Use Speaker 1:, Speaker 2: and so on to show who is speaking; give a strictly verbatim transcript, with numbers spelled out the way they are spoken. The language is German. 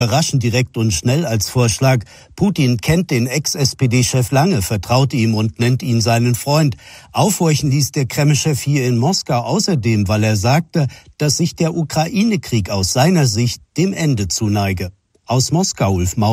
Speaker 1: Überraschend direkt und schnell als Vorschlag. Putin kennt den Ex-S P D-Chef lange, vertraut ihm und nennt ihn seinen Freund. Aufhorchen ließ der Kreml-Chef hier in Moskau außerdem, weil er sagte, dass sich der Ukraine-Krieg aus seiner Sicht dem Ende zuneige. Aus Moskau, Ulf Maurer.